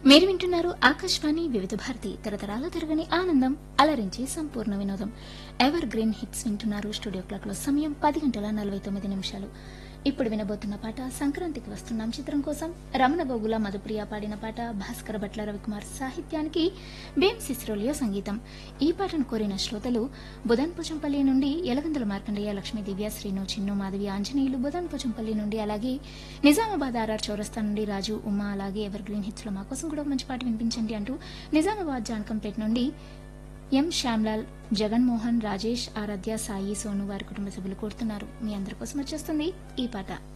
మీరు వింటున్నారు ఆకాశవాణి వివిధ భారతి తరతరాల తరగని ఆనందం అలరించే సంపూర్ణ వినోదం ఎవర్ గ్రీన్ హిట్స్ వింటున్నారు. స్టూడియో క్లాక్ లో సమయం 10:49 ఇప్పుడు వినబోతున్న పాట సంక్రాంతికి వస్తున్నాం చిత్రం కోసం రమణ గోగుల మధుప్రియ పాడిన పాట భాస్కర భట్ల రవికుమార్ సాహిత్యానికి భీమ్ సిస్రోలియో సంగీతం. ఈ పాటను కోరిన శ్రోతలు బుధన్ పోచంపల్లి నుండి యలగందుల మార్కండేయ లక్ష్మీ దివ్య శ్రీను చిన్ను మాధవి ఆంజనేయులు బుధన్ పోచంపల్లి నుండి, అలాగే నిజామాబాద్ ఆర్ఆర్ చౌరస్తా నుండి రాజు ఉమా, అలాగే ఎవర్ గ్రీన్ హిట్స్ లో మా కోసం కూడా మంచి పాట వినిపించండి అంటూ నిజామాబాద్ జానకంపేట నుండి ఎం శ్యామ్లాల్, జగన్మోహన్, రాజేష్, ఆరాధ్య, సాయి, సోను వారి కుటుంబ సభ్యులు కోరుతున్నారు. మీ అందరి కోసం వచ్చేస్తుంది ఈ పాట.